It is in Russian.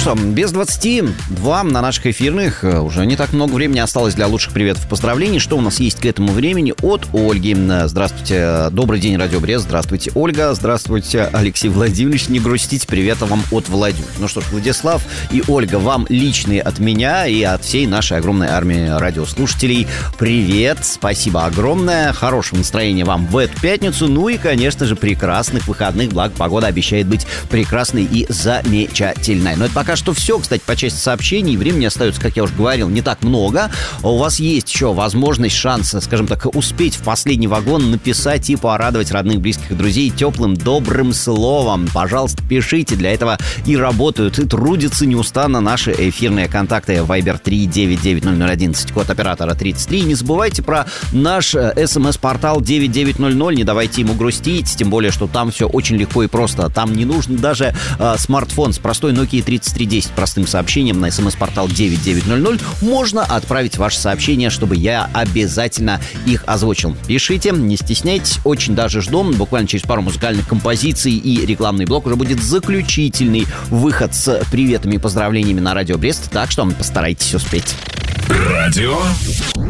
что, без 22 на наших эфирных. Уже не так много времени осталось для лучших приветов и поздравлений. Что у нас есть к этому времени от Ольги? Здравствуйте, добрый день, Радио Брест. Здравствуйте, Ольга. Здравствуйте, Алексей Владимирович. Не грустите, привет вам от Владю. Ну что ж, Владислав и Ольга, вам личные от меня и от всей нашей огромной армии радиослушателей. Привет, спасибо огромное. Хорошего настроения вам в эту пятницу. Ну и, конечно же, прекрасных выходных. Благо, погода обещает быть прекрасной и замечательной. Но это пока что все. Кстати, по части сообщений времени остается, как я уже говорил, не так много. У вас есть еще возможность, шанс, скажем так, успеть в последний вагон написать и порадовать родных, близких и друзей теплым, добрым словом. Пожалуйста, пишите. Для этого и работают, и трудятся неустанно наши эфирные контакты. Viber 3990011, код оператора 33. И не забывайте про наш СМС-портал 9900. Не давайте ему грустить, тем более, что там все очень легко и просто. Там не нужен даже смартфон с простой Nokia 3310. Простым сообщением на СМС-портал 9900 можно отправить ваше сообщение, чтобы я обязательно их озвучил. Пишите, не стесняйтесь, очень даже ждем. Буквально через пару музыкальных композиций и рекламный блок уже будет заключительный выход с приветами и поздравлениями на Радио Брест, так что постарайтесь успеть. Радио